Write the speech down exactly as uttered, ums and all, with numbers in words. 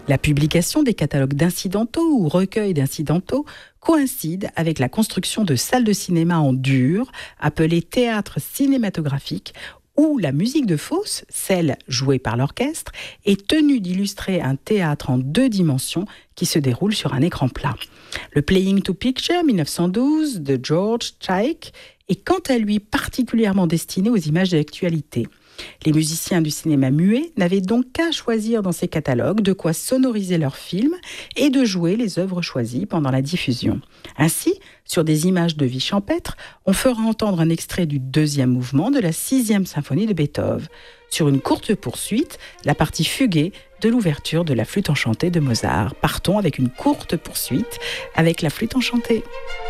La publication des catalogues d'incidentaux ou recueils d'incidentaux coïncide avec la construction de salles de cinéma en dur, appelées théâtres cinématographiques, où la musique de fosse, celle jouée par l'orchestre, est tenue d'illustrer un théâtre en deux dimensions qui se déroule sur un écran plat. Le Playing to Picture mille neuf cent douze de George Chaik est quant à lui particulièrement destiné aux images de l'actualité. Les musiciens du cinéma muet n'avaient donc qu'à choisir dans ces catalogues de quoi sonoriser leurs films et de jouer les œuvres choisies pendant la diffusion. Ainsi, sur des images de vie champêtre, on fera entendre un extrait du deuxième mouvement de la sixième symphonie de Beethoven. Sur une courte poursuite, la partie fuguée de l'ouverture de la flûte enchantée de Mozart. Partons avec une courte poursuite avec la flûte enchantée.